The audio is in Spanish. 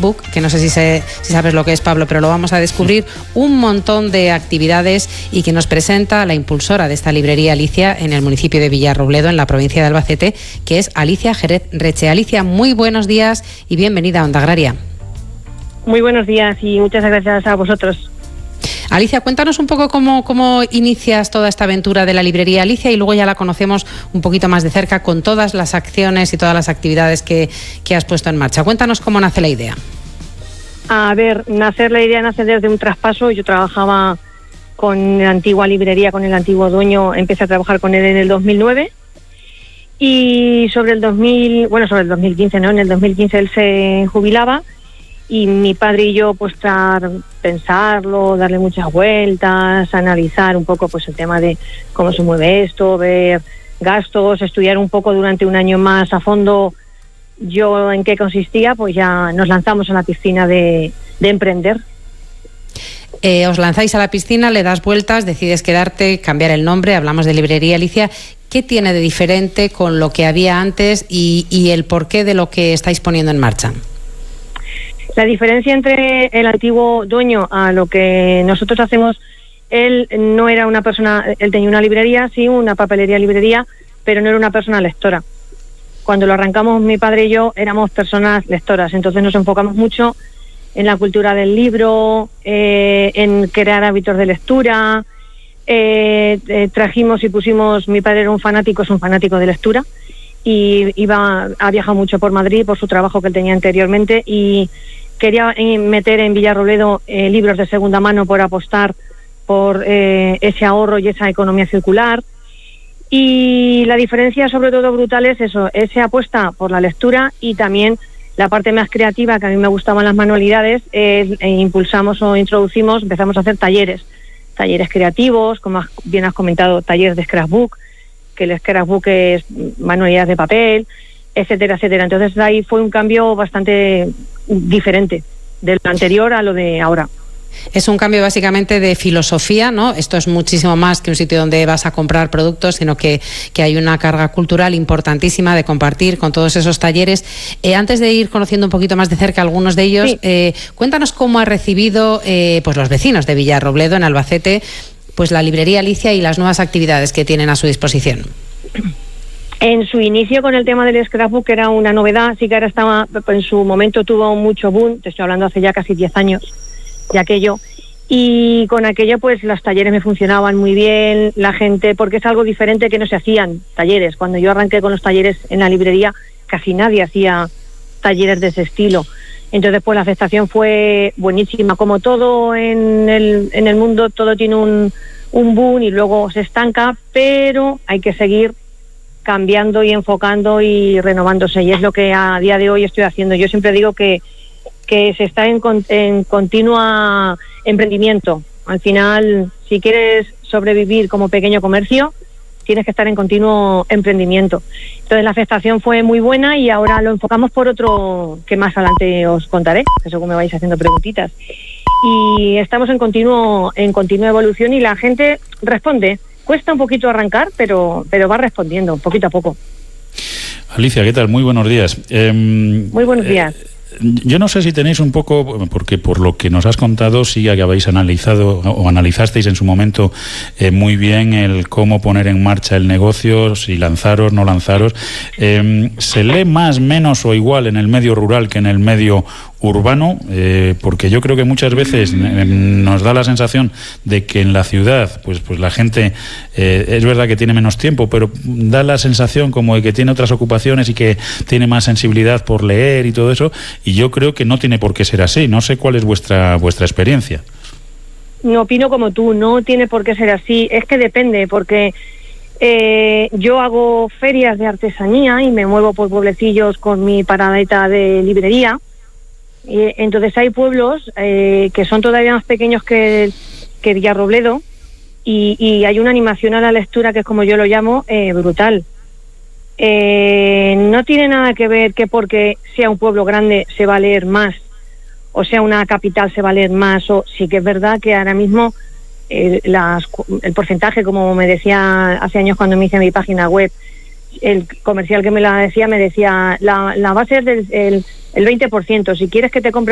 Scrapbook, que no sé si sabes lo que es, Pablo, pero lo vamos a descubrir, un montón de actividades, y que nos presenta la impulsora de esta librería Alicia en el municipio de Villarrobledo, en la provincia de Albacete, que es Alicia Jerez Reche. Alicia, muy buenos días y bienvenida a Onda Agraria. Muy buenos días y muchas gracias a vosotros. Alicia, cuéntanos un poco cómo inicias toda esta aventura de la librería Alicia, y luego ya la conocemos un poquito más de cerca con todas las acciones y todas las actividades que has puesto en marcha. Cuéntanos cómo nace la idea. A ver, la idea nace desde un traspaso. Yo trabajaba con la antigua librería, con el antiguo dueño, empecé a trabajar con él en el 2009 y sobre el 2015, ¿no? En el 2015 él se jubilaba. Y mi padre y yo, pues, pensarlo, darle muchas vueltas, analizar un poco, pues, el tema de cómo se mueve esto, ver gastos, estudiar un poco durante un año más a fondo yo en qué consistía, pues ya nos lanzamos a la piscina de emprender. Os lanzáis a la piscina, le das vueltas, decides quedarte, cambiar el nombre, hablamos de librería Alicia. ¿Qué tiene de diferente con lo que había antes y el porqué de lo que estáis poniendo en marcha? La diferencia entre el antiguo dueño a lo que nosotros hacemos, él no era una persona, él tenía una librería, sí, una papelería librería, pero no era una persona lectora. Cuando lo arrancamos mi padre y yo éramos personas lectoras, entonces nos enfocamos mucho en la cultura del libro, en crear hábitos de lectura, trajimos y pusimos, mi padre era un fanático de lectura, y ha viajado mucho por Madrid por su trabajo que él tenía anteriormente, y quería meter en Villarrobledo libros de segunda mano por apostar por ese ahorro y esa economía circular. Y la diferencia sobre todo brutal es eso, esa apuesta por la lectura, y también la parte más creativa, que a mí me gustaban las manualidades, empezamos a hacer talleres creativos, como bien has comentado, talleres de scrapbook, que el scrapbook es manualidades de papel, etcétera, etcétera. Entonces ahí fue un cambio bastante diferente del anterior a lo de ahora. Es un cambio básicamente de filosofía, ¿no? Esto es muchísimo más que un sitio donde vas a comprar productos, sino que hay una carga cultural importantísima de compartir con todos esos talleres. Antes de ir conociendo un poquito más de cerca algunos de ellos, sí. Cuéntanos cómo ha recibido pues los vecinos de Villarrobledo, en Albacete, pues la librería Alicia y las nuevas actividades que tienen a su disposición. En su inicio con el tema del scrapbook era una novedad, sí que ahora estaba, en su momento tuvo mucho boom, te estoy hablando hace ya casi 10 años de aquello, y con aquello pues los talleres me funcionaban muy bien, la gente, porque es algo diferente que no se hacían talleres. Cuando yo arranqué con los talleres en la librería, casi nadie hacía talleres de ese estilo. Entonces pues la aceptación fue buenísima. Como todo en el mundo, todo tiene un boom y luego se estanca, pero hay que seguir cambiando y enfocando y renovándose, y es lo que a día de hoy estoy haciendo. Yo siempre digo que se está en continua emprendimiento. Al final, si quieres sobrevivir como pequeño comercio, tienes que estar en continuo emprendimiento. Entonces la aceptación fue muy buena, y ahora lo enfocamos por otro que más adelante os contaré, según me vais haciendo preguntitas. Y estamos en continua evolución, y la gente responde. Cuesta un poquito arrancar, pero va respondiendo poquito a poco. Alicia, ¿qué tal? Muy buenos días. Muy buenos días. Yo no sé si tenéis un poco, porque por lo que nos has contado, sí que habéis analizado o analizasteis en su momento muy bien el cómo poner en marcha el negocio, si lanzaros, no lanzaros. ¿Se lee más, menos o igual en el medio rural que en el medio urbano? Porque yo creo que muchas veces nos da la sensación de que en la ciudad pues la gente es verdad que tiene menos tiempo, pero da la sensación como de que tiene otras ocupaciones y que tiene más sensibilidad por leer y todo eso, y yo creo que no tiene por qué ser así. No sé cuál es vuestra experiencia. No, opino como tú, no tiene por qué ser así. Es que depende, porque yo hago ferias de artesanía y me muevo por pueblecillos con mi paradeta de librería. Entonces hay pueblos que son todavía más pequeños que Villarrobledo, y hay una animación a la lectura, que es como yo lo llamo, brutal. No tiene nada que ver que porque sea un pueblo grande se va a leer más, o sea una capital se va a leer más. O sí que es verdad que ahora mismo el porcentaje, como me decía hace años cuando me hice mi página web, el comercial que me la decía, la va a ser el 20%. Si quieres que te compre